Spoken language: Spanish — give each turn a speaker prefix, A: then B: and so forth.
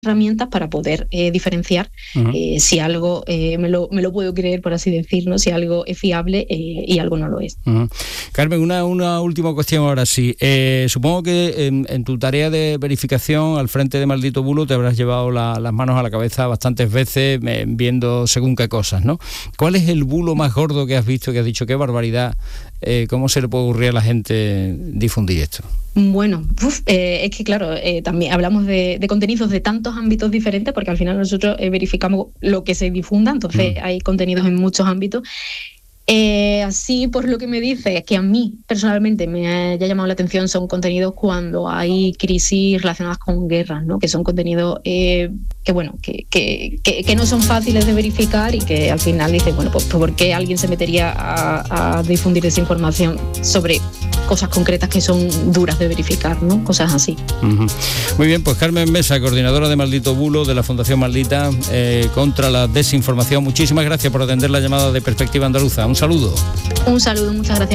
A: herramientas para poder diferenciar si algo me lo puedo creer, por así decirlo, si algo es fiable y algo no lo es.
B: Carmen, una última cuestión ahora sí. Supongo que en tu tarea de verificación al frente de Maldito Bulo te habrás llevado las manos a la cabeza bastantes veces viendo según qué cosas, ¿no? ¿Cuál es el bulo más gordo que has visto, que has dicho, qué barbaridad? ¿Cómo se le puede ocurrir a la gente difundir esto?
A: Bueno, es que claro, también hablamos de contenidos de tantos ámbitos diferentes, porque al final nosotros verificamos lo que se difunda, entonces hay contenidos en muchos ámbitos. Así, por lo que me dices, que a mí personalmente me haya llamado la atención, son contenidos cuando hay crisis relacionadas con guerras, ¿no? Que son contenidos que no son fáciles de verificar y que al final dices, bueno, pues ¿por qué alguien se metería a difundir esa información sobre cosas concretas que son duras de verificar, ¿no? Cosas así.
B: Muy bien, pues Carmen Mesa, coordinadora de Maldito Bulo de la Fundación Maldita contra la desinformación. Muchísimas gracias por atender la llamada de Perspectiva Andaluza. Un saludo.
A: Un saludo, muchas gracias.